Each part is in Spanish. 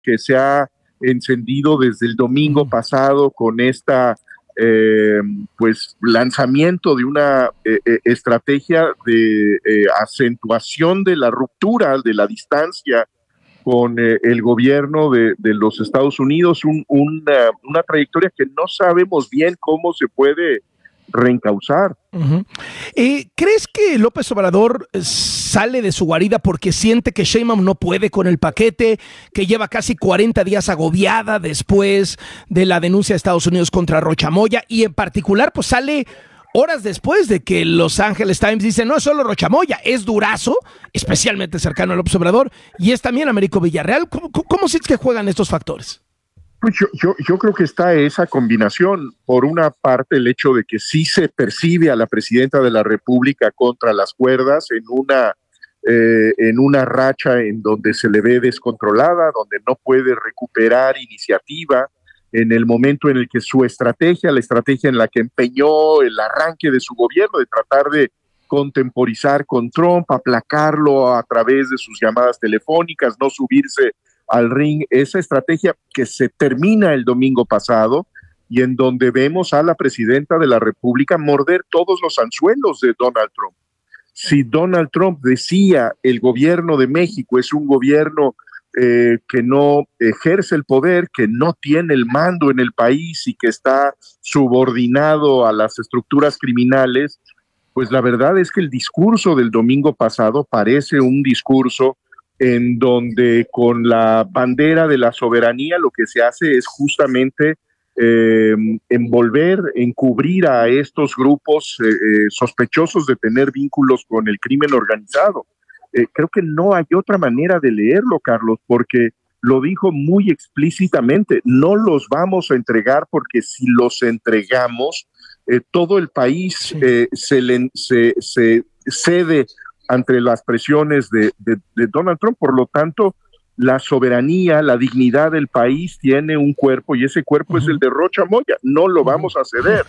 que se ha encendido desde el domingo pasado con esta pues lanzamiento de una estrategia de acentuación de la ruptura, de la distancia con el gobierno de los Estados Unidos, una trayectoria que no sabemos bien cómo se puede reencauzar. Uh-huh. ¿Crees que López Obrador sale de su guarida porque siente que Sheinbaum no puede con el paquete, que lleva casi 40 días agobiada después de la denuncia de Estados Unidos contra Rocha Moya, y en particular pues sale horas después de que Los Angeles Times dice no es solo Rocha Moya, es Durazo, especialmente cercano a López Obrador, y es también Américo Villarreal? ¿Cómo sientes que juegan estos factores? Pues yo creo que está esa combinación. Por una parte, el hecho de que sí se percibe a la presidenta de la República contra las cuerdas en una racha en donde se le ve descontrolada, donde no puede recuperar iniciativa, en el momento en el que su estrategia, la estrategia en la que empeñó el arranque de su gobierno, de tratar de contemporizar con Trump, aplacarlo a través de sus llamadas telefónicas, no subirse al ring, esa estrategia que se termina el domingo pasado y en donde vemos a la presidenta de la República morder todos los anzuelos de Donald Trump. Si Donald Trump decía el gobierno de México es un gobierno que no ejerce el poder, que no tiene el mando en el país y que está subordinado a las estructuras criminales, pues la verdad es que el discurso del domingo pasado parece un discurso en donde con la bandera de la soberanía lo que se hace es justamente encubrir a estos grupos sospechosos de tener vínculos con el crimen organizado. Creo que no hay otra manera de leerlo, Carlos, porque lo dijo muy explícitamente, no los vamos a entregar porque si los entregamos, todo el país se cede ante las presiones de Donald Trump. Por lo tanto, la soberanía, la dignidad del país tiene un cuerpo y ese cuerpo es el de Rocha Moya. No lo vamos a ceder.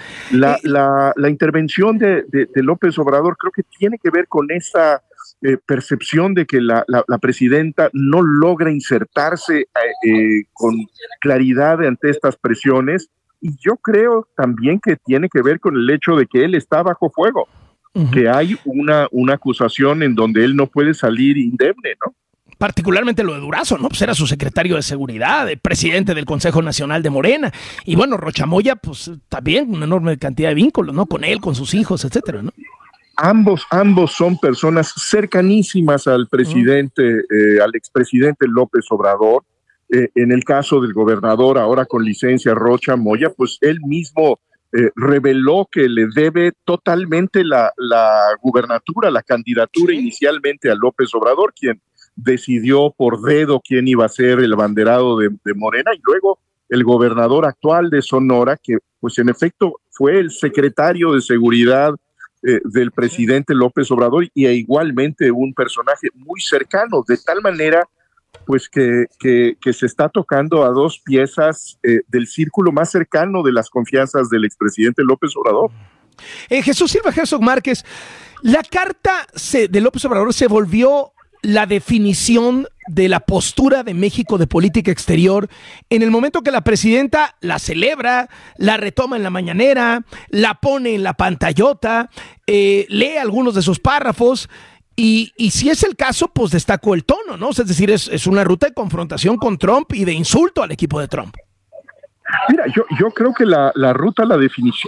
La intervención de López Obrador creo que tiene que ver con esa percepción de que la presidenta no logra insertarse con claridad ante estas presiones, y yo creo también que tiene que ver con el hecho de que él está bajo fuego. Que hay una acusación en donde él no puede salir indemne, ¿no? Particularmente lo de Durazo, ¿no? Pues era su secretario de seguridad, el presidente del Consejo Nacional de Morena. Y bueno, Rocha Moya, pues también una enorme cantidad de vínculos, ¿no? Con él, con sus hijos, etcétera, ¿no? Ambos son personas cercanísimas al presidente, al expresidente López Obrador. En el caso del gobernador, ahora con licencia Rocha Moya, pues él mismo reveló que le debe totalmente la gubernatura, la candidatura inicialmente a López Obrador, quien decidió por dedo quién iba a ser el abanderado de Morena, y luego el gobernador actual de Sonora, que pues en efecto fue el secretario de seguridad del presidente López Obrador y igualmente un personaje muy cercano, de tal manera pues que se está tocando a dos piezas del círculo más cercano de las confianzas del expresidente López Obrador. Jesús Silva Herzog Márquez, la carta de López Obrador se volvió la definición de la postura de México de política exterior en el momento que la presidenta la celebra, la retoma en la mañanera, la pone en la pantallota, lee algunos de sus párrafos. Y si es el caso, pues destacó el tono, ¿no? Es decir, es una ruta de confrontación con Trump y de insulto al equipo de Trump. Mira, yo creo que la ruta la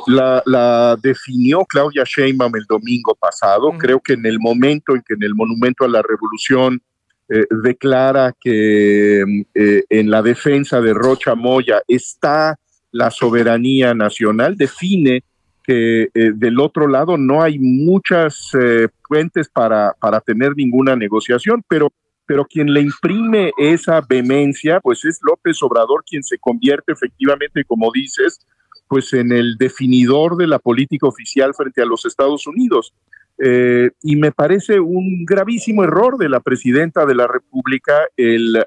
definió Claudia Sheinbaum el domingo pasado. Creo que en el momento en que en el Monumento a la Revolución declara que en la defensa de Rocha Moya está la soberanía nacional, define que del otro lado no hay muchas puentes para tener ninguna negociación, pero quien le imprime esa vehemencia, pues es López Obrador, quien se convierte efectivamente, como dices, pues en el definidor de la política oficial frente a los Estados Unidos. Y me parece un gravísimo error de la presidenta de la República el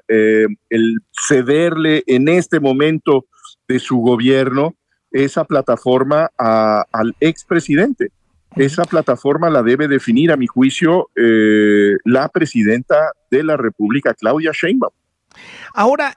cederle en este momento de su gobierno esa plataforma al expresidente. Esa plataforma la debe definir, a mi juicio, la presidenta de la República, Claudia Sheinbaum. Ahora,